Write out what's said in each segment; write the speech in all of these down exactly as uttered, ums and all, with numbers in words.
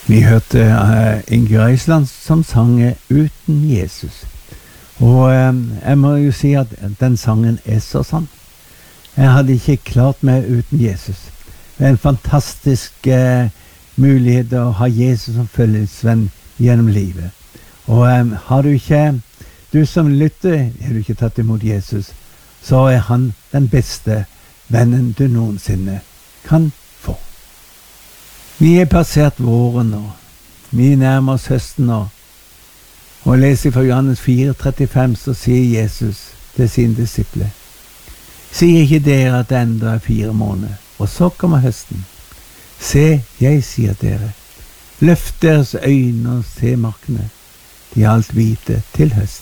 Vi hørte uh, Inger Øysland som sang Uten Jesus. Og uh, jeg må jo si at den sangen er så sann. Jeg hadde ikke klart meg uten Jesus. Det er en fantastisk uh, mulighet å ha Jesus som følgesvenn gjennom livet. Og um, har du ikke, du som lytter, har du ikke tatt imot Jesus, så er han den beste vennen du noensinne kan få. Vi er passert våren nå. Vi nærmer oss høsten nå. Og jeg leser fra Johannes fire trettifem, så sier Jesus til sine disciple: Sier ikke dere at det enda er fire måneder, og så kommer høsten? Se, jeg sier dere, løft deres øyne og se markene, de er alt hvite til høst.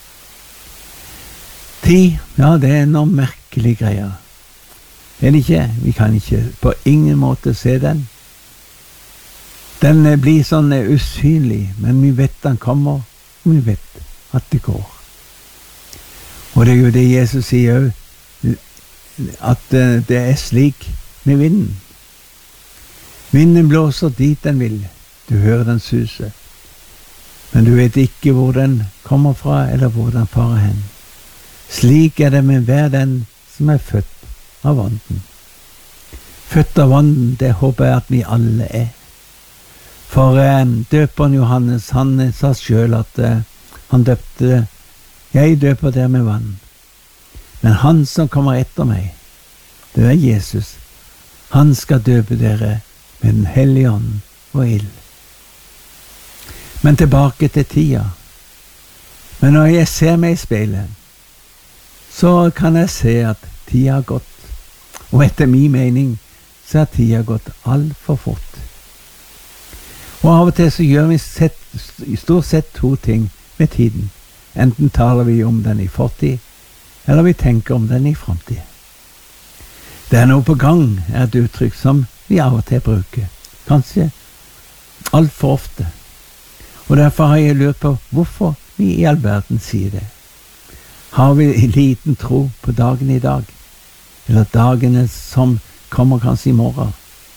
Tid, ja, det er noen merkelige greier. Er det ikke? Vi kan ikke på ingen måte se den. Den blir sånn usynlig, men vi vet den kommer, og vi vet at det går. Og det er jo det Jesus sier også, at det er slik med vinden. Vinden blåser dit den vil, du hører den suse, men du vet ikke hvor den kommer fra, eller hvor den farer hen. Slik er det med hver den som er født av vanden. Født av vanden, det håper jeg at vi alle er. For eh, døperen Johannes, han sa selv at eh, han døpte, jeg døper der med vann. Men han som kommer etter meg, det er Jesus. Han skal døpe dere med den hellige ånd og ild. Men tilbake til tida. Men når jeg ser meg i speilet, så kan jeg se at tida har gått. Og etter min mening, så har tida gått alt for fort. Og av og til så gjør vi sett, stort sett to ting med tiden. Enten taler vi om den i fortid, eller vi tenker om den i fremtid. Det er noe på gang, er et uttrykk som vi av og til bruker. Kanskje alt for ofte. Og derfor har jeg lurt på hvorfor vi i all verden sier det. Har vi liten tro på dagen i dag? Eller dagene som kommer kanskje i morgen?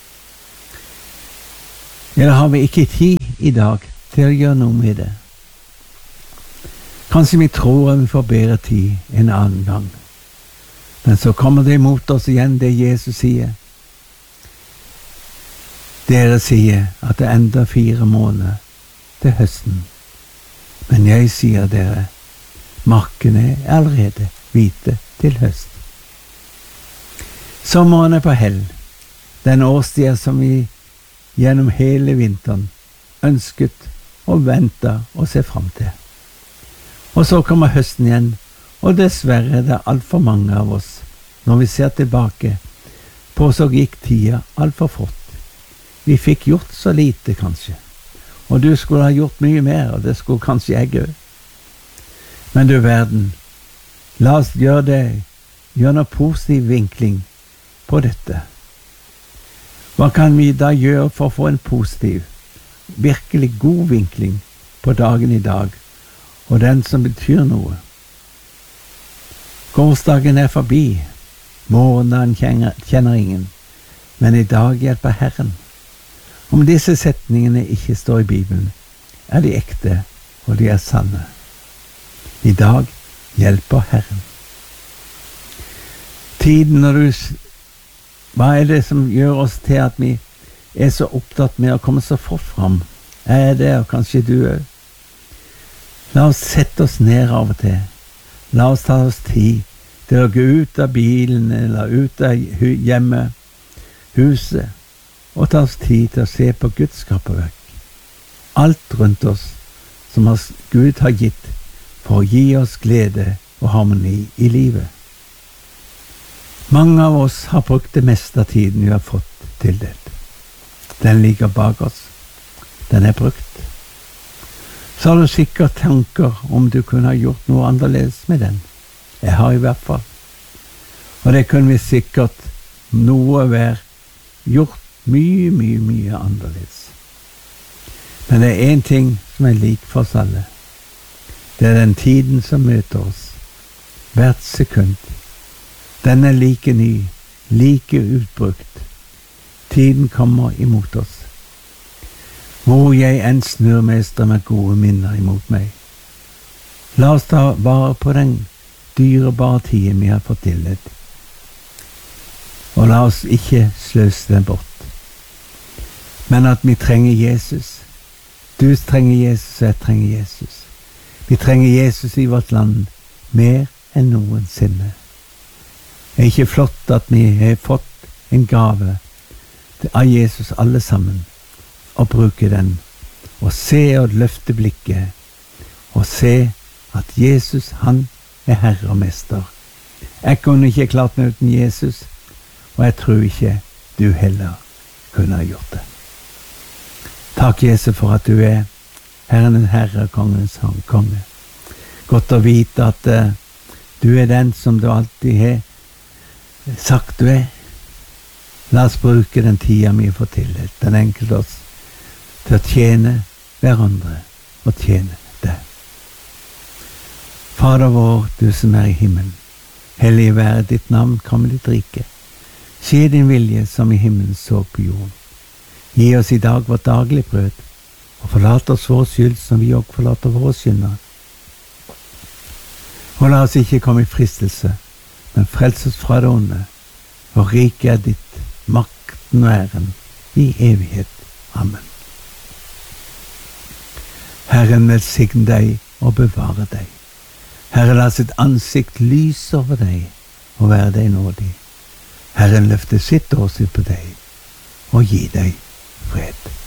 Eller har vi ikke tid i dag til å gjøre noe med det? Kanskje vi tror at vi får bedre tid en annen gang. Men så kommer det imot oss igjen det Jesus sier. Dere sier at det ender fire måneder til høsten. Men jeg sier dere, markene er allerede hvite til høst. Sommeren er på hell. Den årstid som vi gjennom hele vinteren ønsket og ventet og se frem til. Og så kommer høsten igjen, og dessverre er det alt for mange av oss. Når vi ser tilbake på, så gikk tida alt for fort. Vi fikk gjort så lite kanskje, og du skulle ha gjort mye mer, og det skulle kanskje jeg òg. Men du verden, la oss gjøre det, gjøre noe positiv vinkling på dette. Hva kan vi da gjøre for å få en positiv, virkelig god vinkling på dagen i dag, og den som betyr noe? Gårsdagen er forbi, morgendagen kjenner, kjenner ingen, men i dag hjelper Herren. Om disse setningene ikke står i Bibelen, er de ekte, og de er sanne. I dag hjelper Herren. Tiden når du Hva er det som gjør oss til at vi er så opptatt med å komme så fort fram? Er det, og kanskje du òg? La oss sette oss ned av og til. La oss ta oss tid til å gå ut av bilen, eller ut av hjemmet, huset, og ta oss tid til å se på Guds skaperverk. Alt rundt oss som Gud har gitt for å gi oss glede og harmoni i livet. Mange av oss har brukt det meste av tiden vi har fått tildelt. Den ligger bak oss. Den er brukt. Så har du sikkert tanker om du kunne ha gjort noe annerledes med den. Jeg har i hvert fall. Og det kunne vi sikkert noe være gjort mye, mye, mye annerledes. Men det er en ting som er lik for oss alle. Det er den tiden som møter oss. Hvert sekund. Den er like ny, like utbrukt. Tiden kommer imot oss. Hvor jeg enn snur meg, strømmer gode minner imot meg. La oss ta vare på den dyrebare tiden vi har fått tillit, og la oss ikke sløse den bort. Men at vi trenger Jesus. Du trenger Jesus, og jeg trenger Jesus. Vi trenger Jesus i vårt land mer enn noensinne. Det er ikke flott at vi har fått en gave av Jesus alle sammen, og bruke den, og se og løfte blikket, og se at Jesus, han er Herre og Mester. Jeg kunne ikke klart meg uten Jesus, og jeg tror ikke du heller kunne ha gjort det. Takk, Jesus, for at du er Herren, Herre, Kongens konge. Godt å vite at uh, du er den som du alltid har sagt du er. La oss bruke den tida vi får tillit, den enkelte oss, til å tjene hverandre og tjene deg. Fader vår, du som er i himmelen, hellig være ditt navn, kom ditt rike. Skje din vilje som i himmelen så på jorden. Gi oss i dag vårt daglige brød, og forlat oss vår skyld som vi også forlater våre syndere. Og la oss ikke komme i fristelse, men frels oss fra det onde, og riket er ditt, makten og æren i evighet. Amen. Herren velsigne deg og bevare deg. Herren la sitt ansikt lyse over deg og være deg nådig. Herren løfte sitt åsyn på deg og gi deg fred.